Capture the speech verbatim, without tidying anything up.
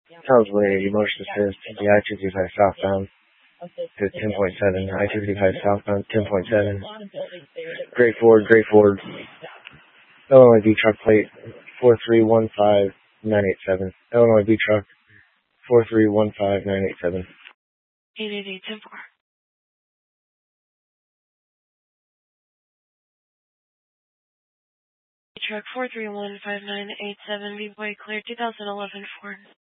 Townsway, motion assist, the I two five southbound to ten point seven, I two five southbound ten point seven. Great Ford, Great Ford. Illinois V truck plate four three one five nine eight seven. Illinois V truck four three one five nine eight seven. eight eight eight ten four. Truck four three one five nine eight seven, V-Boy clear two thousand eleven Ford.